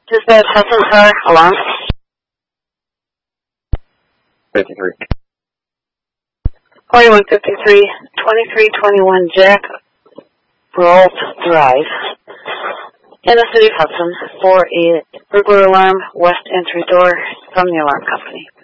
Dispatch Hudson, sir. Alarm. 53. 4153, 2321 Jack Rolfe Drive, in the city of Hudson, for a burglar alarm, west entry door from the alarm company.